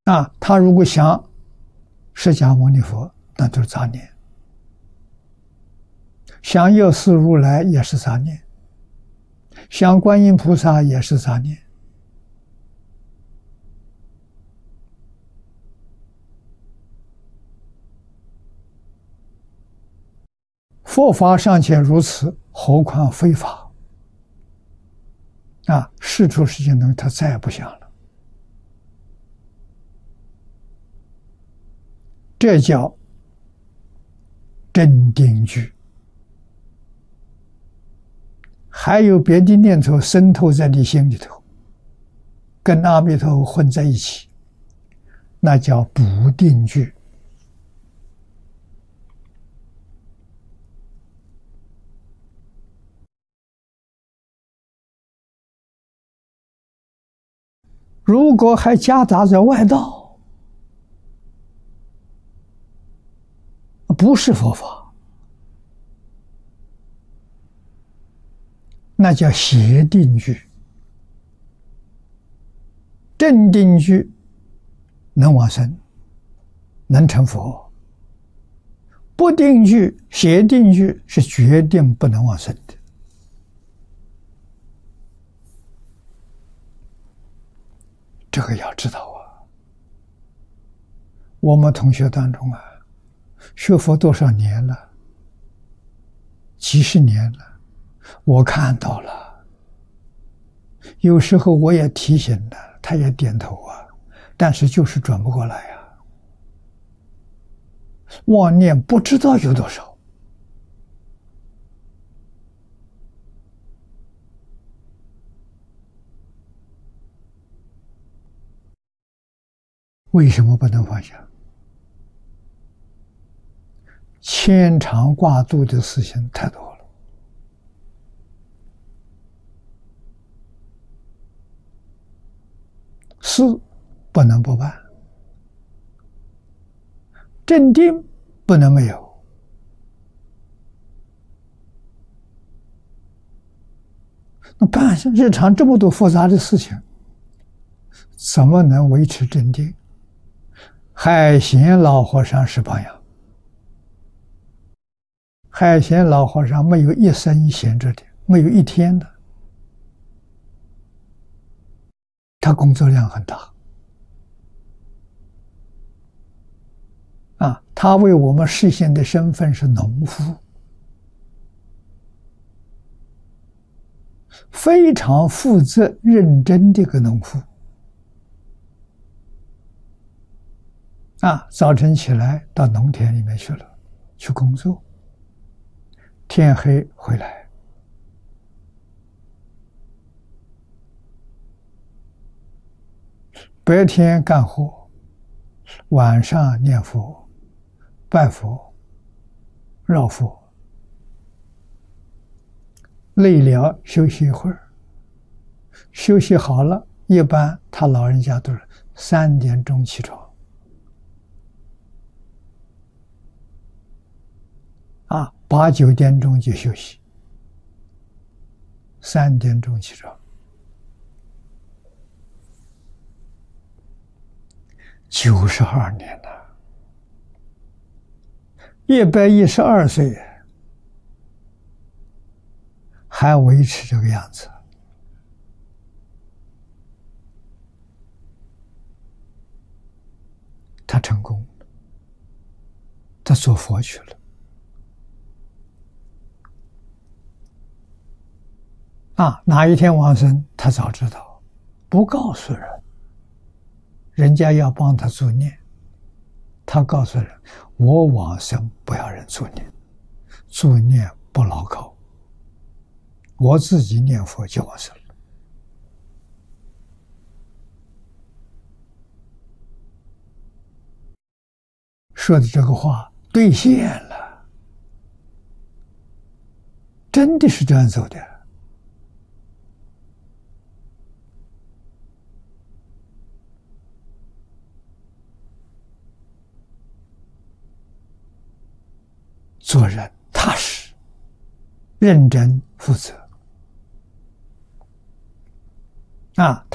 他如果想释迦牟尼佛，那就是杂念；想药师如来也是杂念；想观音菩萨也是杂念。佛法尚且如此，何况非法？事出世间灯，他再也不想了。这叫真定句。还有别的念头渗透在你心里头，跟阿弥陀佛混在一起，那叫不定句。如果还夹杂在外道，不是佛法，那叫邪定句。正定句能往生，能成佛；不定句、邪定句是决定不能往生的。这个要知道我们同学当中学佛多少年了，几十年了，我看到了，有时候我也提醒了，他也点头但是就是转不过来妄念不知道有多少。为什么不能放下？牵肠挂肚的事情太多了。事不能不办，镇定不能没有。那办日常这么多复杂的事情，怎么能维持镇定？海贤老和尚是榜样。海贤老和尚没有一生闲着的，没有一天的，他工作量很大他为我们实现的身份是农夫，非常负责认真的一个农夫早晨起来到农田里面去了，去工作，天黑回来，白天干活，晚上念佛、拜佛、绕佛，累了休息一会儿，休息好了，一般他老人家都是3点钟起床8、9点钟就休息，3点钟起床。92年了，112岁还维持这个样子。他成功了，他做佛去了。哪一天往生，他早知道，不告诉人，人家要帮他助念，他告诉人，我往生不要人助念，助念不牢靠，我自己念佛就往生了。说的这个话兑现了，真的是这样走的。做人踏实、认真、负责